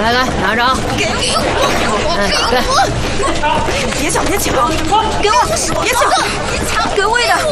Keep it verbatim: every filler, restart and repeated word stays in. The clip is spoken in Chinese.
来来，拿着啊！ 给我！给我！别抢！别抢！给我！别抢！别抢！给我的！